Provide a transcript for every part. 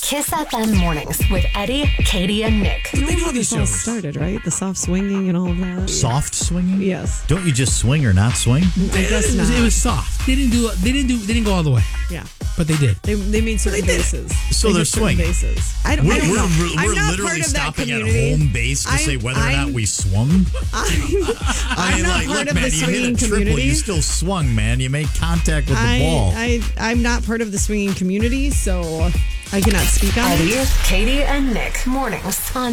Kiss FM Mornings with Eddie, Katie, and Nick. You know how this all started, right? The soft swinging and all of that. Soft swinging? Yes. Don't you just swing or not swing? I guess not. It was soft. They didn't go all the way. Yeah. But they did. They made certain bases. So they're swinging. Bases. I don't know. We're I'm not literally part of that stopping at community. home base to say whether or not we swung. I'm not part of the you hit swinging a triple, community. you still swung, man. You made contact with the ball. I'm not part of the swinging community, so I cannot speak on Eddie, it. Katie, and Nick. Mornings on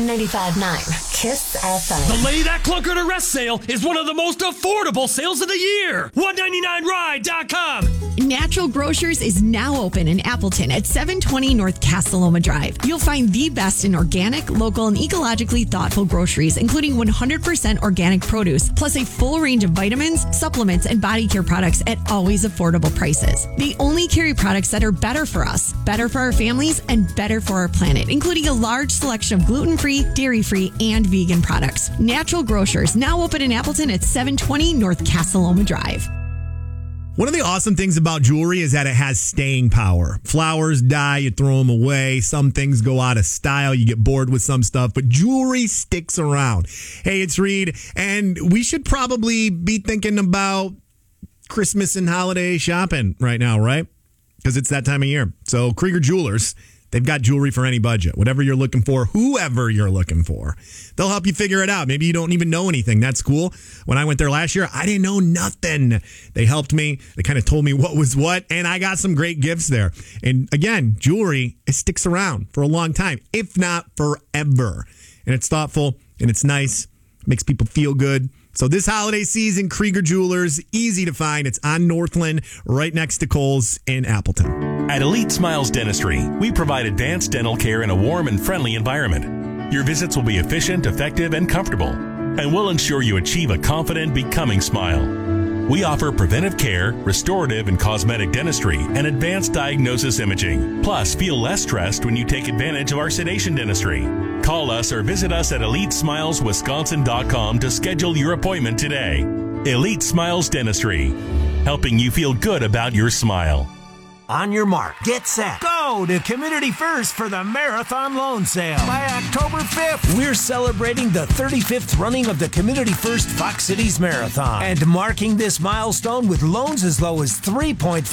95.9 Kiss FM. The Lay That Clunker to Rest sale is one of the most affordable sales of the year. $199ride.com. Natural Grocers is now open in Appleton at 720 North Castelloma Drive. You'll find the best in organic, local, and ecologically thoughtful groceries, including 100% organic produce, plus a full range of vitamins, supplements, and body care products at always affordable prices. They only carry products that are better for us, better for our families, and better for our planet, including a large selection of gluten-free, dairy-free, and vegan products. Natural Grocers, now open in Appleton at 720 North Castelloma Drive. One of the awesome things about jewelry is that it has staying power. Flowers die, you throw them away. Some things go out of style. You get bored with some stuff, but jewelry sticks around. Hey, it's Reed, and we should probably be thinking about Christmas and holiday shopping right now, right? Because it's that time of year. So Krieger Jewelers, they've got jewelry for any budget. Whatever you're looking for, whoever you're looking for, they'll help you figure it out. Maybe you don't even know anything. That's cool. When I went there last year, I didn't know nothing. They helped me. They kind of told me what was what, and I got some great gifts there. And again, jewelry, it sticks around for a long time, if not forever. And it's thoughtful, and it's nice. It makes people feel good. So this holiday season, Krieger Jewelers, easy to find. It's on Northland, right next to Kohl's in Appleton. At Elite Smiles Dentistry, we provide advanced dental care in a warm and friendly environment. Your visits will be efficient, effective, and comfortable, and we'll ensure you achieve a confident, becoming smile. We offer preventive care, restorative and cosmetic dentistry, and advanced diagnosis imaging. Plus, feel less stressed when you take advantage of our sedation dentistry. Call us or visit us at EliteSmilesWisconsin.com to schedule your appointment today. Elite Smiles Dentistry, helping you feel good about your smile. On your mark, get set, go to Community First for the Marathon Loan Sale. By October 5th, we're celebrating the 35th running of the Community First Fox Cities Marathon and marking this milestone with loans as low as 3.5%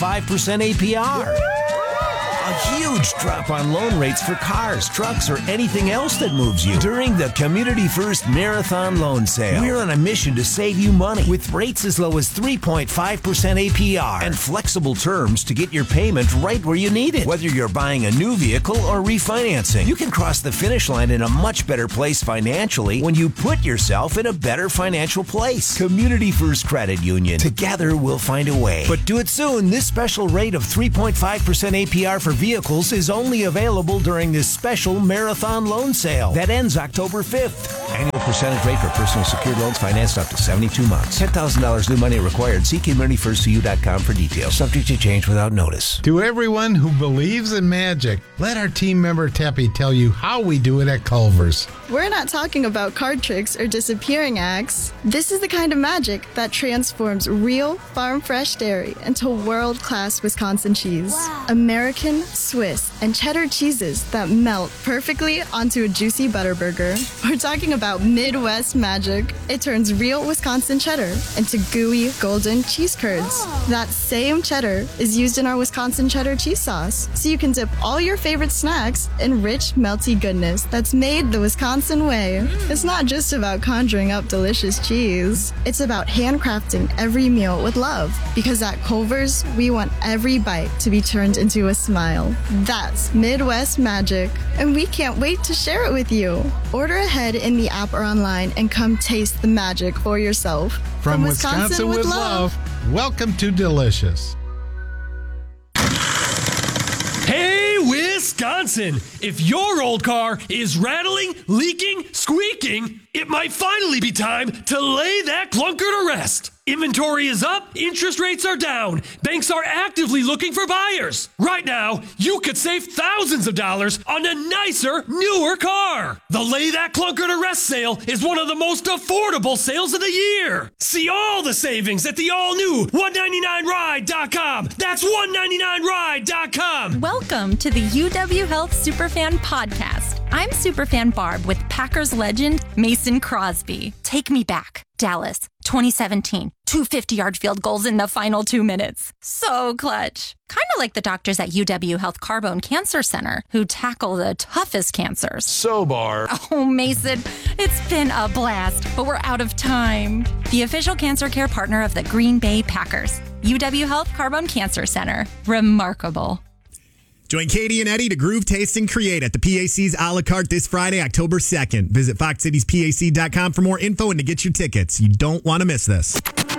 APR. A huge drop on loan rates for cars, trucks, or anything else that moves you during the Community First Marathon Loan Sale. We're on a mission to save you money with rates as low as 3.5% APR and flexible terms to get your payment right where you need it. Whether you're buying a new vehicle or refinancing, you can cross the finish line in a much better place financially when you put yourself in a better financial place. Community First Credit Union. Together we'll find a way. But do it soon. This special rate of 3.5% APR for vehicles is only available during this special marathon loan sale that ends October 5th. Annual percentage rate for personal secured loans financed up to 72 months. $10,000 new money required. See CommunityFirstToYou.com for details. Subject to change without notice. To everyone who believes in magic, let our team member Teppy tell you how we do it at Culver's. We're not talking about card tricks or disappearing acts. This is the kind of magic that transforms real farm fresh dairy into world-class Wisconsin cheese. Wow. American, Swiss, and cheddar cheeses that melt perfectly onto a juicy butter burger. We're talking about Midwest magic. It turns real Wisconsin cheddar into gooey, golden cheese curds. That same cheddar is used in our Wisconsin cheddar cheese sauce, so you can dip all your favorite snacks in rich, melty goodness that's made the Wisconsin way. It's not just about conjuring up delicious cheese. It's about handcrafting every meal with love, because at Culver's, we want every bite to be turned into a smile. That's Midwest magic, and we can't wait to share it with you. Order ahead in the app or online and come taste the magic for yourself. From Wisconsin with love, welcome to Delicious. Hey, Wisconsin! If your old car is rattling, leaking, squeaking, it might finally be time to lay that clunker to rest. Inventory is up, interest rates are down, banks are actively looking for buyers. Right now, you could save thousands of dollars on a nicer, newer car. The Lay That Clunker to Rest sale is one of the most affordable sales of the year. See all the savings at the all-new 199ride.com. That's 199ride.com. Welcome to the UW Health Superfan Podcast. I'm Superfan Barb with Packers legend Mason Crosby. Take me back. Dallas, 2017. 250-yard field goals in the final 2 minutes. So clutch. Kind of like the doctors at UW Health Carbone Cancer Center who tackle the toughest cancers. So, Barb. Oh, Mason, it's been a blast, but we're out of time. The official cancer care partner of the Green Bay Packers. UW Health Carbone Cancer Center. Remarkable. Join Katie and Eddie to groove, taste, and create at the PAC's a la carte this Friday, October 2nd. Visit FoxCitiesPAC.com for more info and to get your tickets. You don't want to miss this.